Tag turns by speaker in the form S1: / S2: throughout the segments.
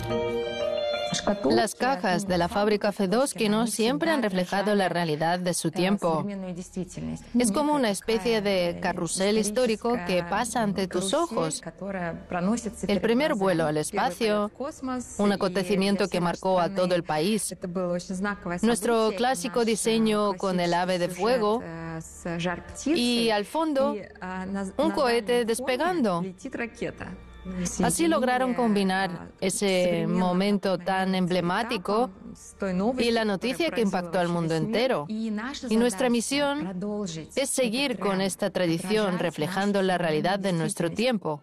S1: Las cajas de la fábrica Fedosky siempre han reflejado la realidad de su tiempo. Es como una especie de carrusel histórico que pasa ante tus ojos. El primer vuelo al espacio, un acontecimiento que marcó a todo el país. Nuestro clásico diseño con el ave de fuego y al fondo un cohete despegando. Así lograron combinar ese momento tan emblemático y la noticia que impactó al mundo entero. Y nuestra misión es seguir con esta tradición reflejando la realidad de nuestro tiempo.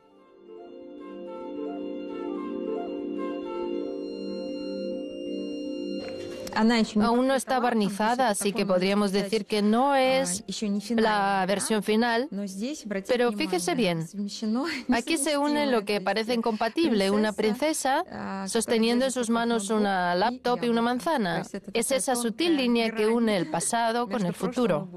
S1: Aún no está barnizada, así que podríamos decir que no es la versión final, pero fíjese bien, aquí se une lo que parece incompatible, una princesa sosteniendo en sus manos una laptop y una manzana. Es esa sutil línea que une el pasado con el futuro.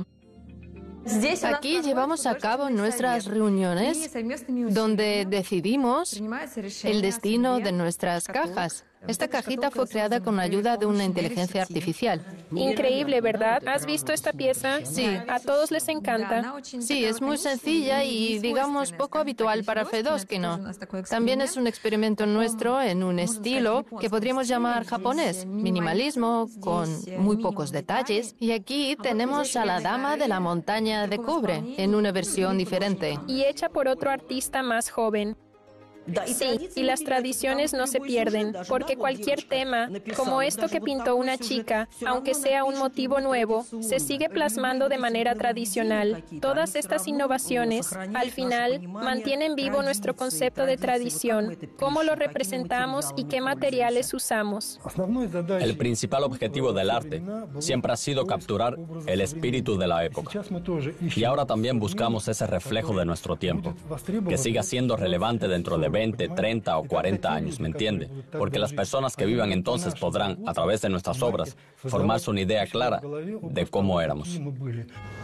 S1: Aquí llevamos a cabo nuestras reuniones donde decidimos el destino de nuestras cajas. Esta cajita fue creada con la ayuda de una inteligencia artificial.
S2: Increíble, ¿verdad? ¿Has visto esta pieza?
S1: Sí.
S2: A todos les encanta.
S1: Sí, es muy sencilla y, digamos, poco habitual para Fedosky. También es un experimento nuestro en un estilo que podríamos llamar japonés, minimalismo, con muy pocos detalles. Y aquí tenemos a la dama de la montaña de cobre, en una versión diferente.
S2: Y hecha por otro artista más joven. Sí, y las tradiciones no se pierden, porque cualquier tema, como esto que pintó una chica, aunque sea un motivo nuevo, se sigue plasmando de manera tradicional. Todas estas innovaciones, al final, mantienen vivo nuestro concepto de tradición, cómo lo representamos y qué materiales usamos.
S3: El principal objetivo del arte siempre ha sido capturar el espíritu de la época. Y ahora también buscamos ese reflejo de nuestro tiempo, que siga siendo relevante dentro de 20, 30 o 40 años, ¿me entiende? Porque las personas que vivan entonces podrán, a través de nuestras obras, formarse una idea clara de cómo éramos.